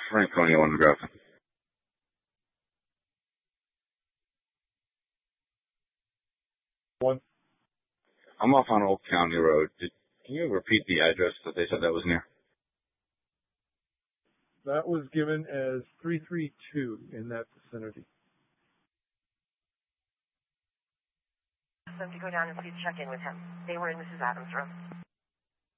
Franconia, one McGrath. One. I'm off on Old County Road. Can you repeat the address that they said that was near? That was given as 332 in that vicinity. Them to go down and please check in with him. They were in Mrs. Adams' room.